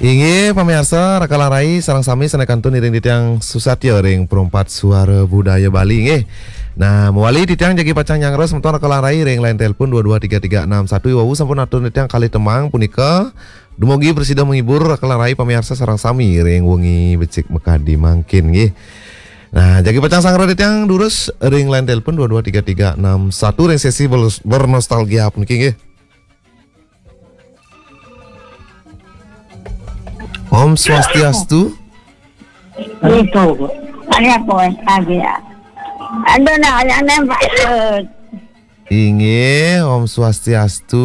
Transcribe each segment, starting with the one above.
Inge pemirsa Rakalarai sarang sami sanekantun iring ditiang susatyo ring perempat suara budaya Bali nge. Nah, muali ditiang jagi pacang nyangros mentor Rakalarai ring lain telepon 223361 wawu sampun atun ditiang kali temang punika dumugi presida menghibur Rakalarai pemirsa sarang sami ring wengi becik mekadi mangkin nge. Nah, jagi pacang sangro ditiang durus ring lain telepon 223361 ring sesi bernostalgia puniki nge. Om Swastiastu. Itu, ada apa lagi ya? Ada nak Pak. Inge Om Swastiastu.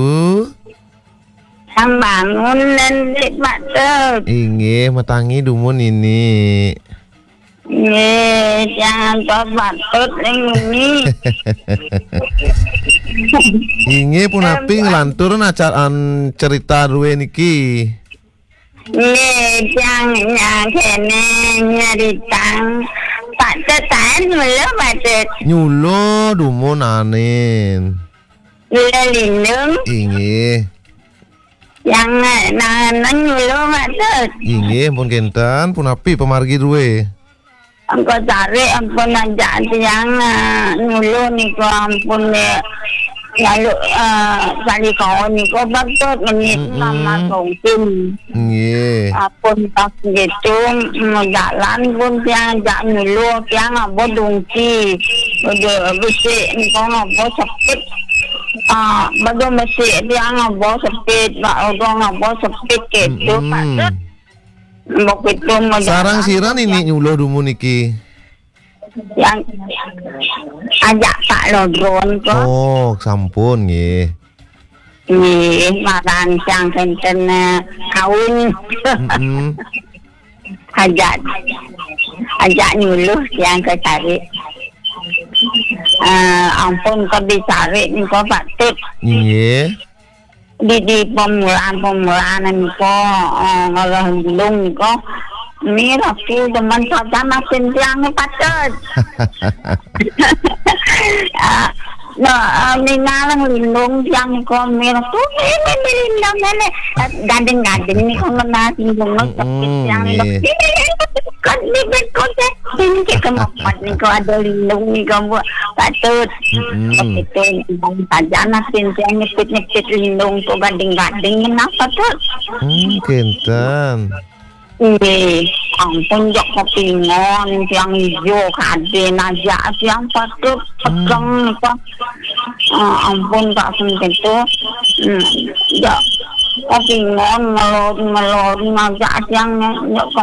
Sambangun nanti Pak. Inge metangi dumun ini. Jangan kau patut ini. Inge pun api ngelantur acaraan cerita duwe niki. Jangan kene nyeritang patut mulu patut. Nyulo dumun anin. Lindung. Inge. Jangan nyulo patut. Inge pun kentan pun api pemargi duwe. Angko cari ampun aja yang nyulo niko ampun lalu kali kau niko patut menit nama kongkin. Inge. Apun pas gitu mau jalan pun tiang jak nyulo tiang ngabo dongki. Udah besi niko ngabo sepit. Bago besi tiang ngabo sepit. Bago ngabo sepit gitu patut. Begitu mau Sarang siran ini nyulo dumun niki. yang ajak Pak Lodron kok. Oh, sampun nggih. Makan siang senten kawin. Ajak nyuluh yang ke cari. Ampun kau dicari nih kau patut. Nggih. Di pemulaan niko ngolah lindung niko ini aku teman saja masih tiang patut. Ningalang lindung tiang niko mir tu ini lindung ini gading niko menasin bunga tapi tiang niko kan ni berkonsep ini keempat niko ada lindung niko buat patut. Itu saja masih tiang nyepit lindung tu gading kenapa tuh? Kentan. Ampun jok kepingon yang hijau kaden aja yang patut pegang apa? Ampun tak sempit tu, jok kepingon ngelor aja yang jok